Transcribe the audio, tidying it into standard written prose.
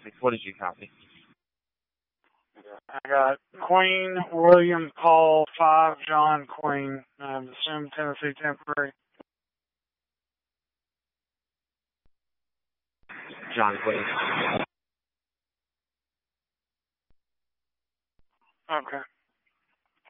traffic. What did you copy? I got Queen, William, Paul, 5, John, Queen. Assume Tennessee temporary. John Queen. Okay.